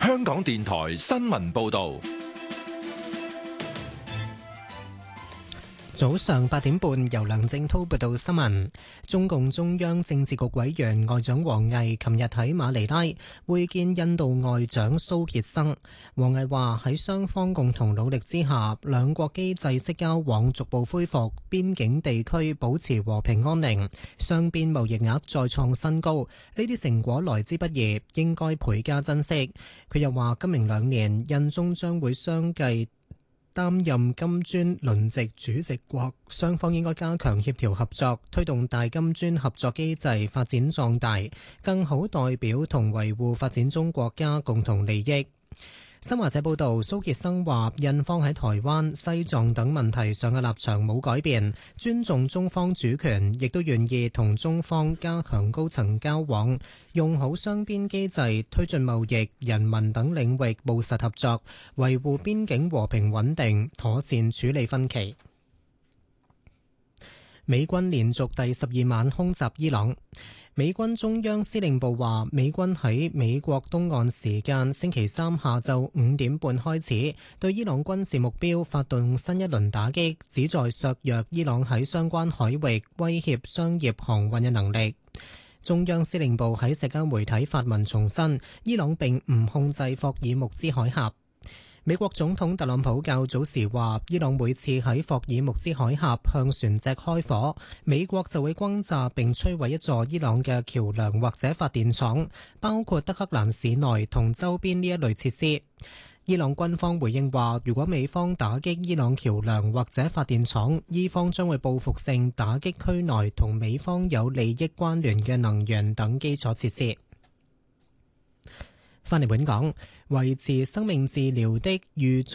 香港電台新聞報道。 早上8點半，由梁正濤報道新聞。中共中央政治局委員外長王毅琴日喺馬尼拉會見印度外長蘇傑生。王毅話喺雙方共同努力之下，兩國機制式交往逐步恢復，邊境地區保持和平安寧，雙邊貿易額再創新高。呢啲成果來之不易，應該倍加珍惜。佢又話今明2年，印中將會相繼擔任金磚輪值主席國，雙方應該加強協調合作，推動大金磚合作機制發展壯大，更好代表同維護發展中國家共同利益。新華社報道，蘇傑生話印方喺台灣、西藏等問題上嘅立場冇改變，尊重中方主權，亦都願意同中方加強高層交往，用好雙邊機制，推進貿易、人民等領域務實合作，維護邊境和平穩定，妥善處理分歧。美軍連續第12晚空襲伊朗。美軍中央司令部話，美軍喺美國東岸時間星期三下晝5點半開始，對伊朗軍事目標發動新一輪打擊，旨在削弱伊朗喺相關海域威脅商業航運嘅能力。中央司令部喺社交媒體發文重申，伊朗並唔控制霍爾木茲海峽。美國總統特朗普較早時話，伊朗每次喺霍爾木茲海峽向船隻開火，美國就會轟炸並摧毀一座伊朗嘅橋梁或者發電廠，包括德黑蘭市內同周邊呢一類設施。伊朗軍方回應話，如果美方打擊伊朗橋梁或者發電廠，伊方將會報復性打擊區內同美方有利益關聯嘅能源等基礎設施。翻嚟本港，維持生命治療的預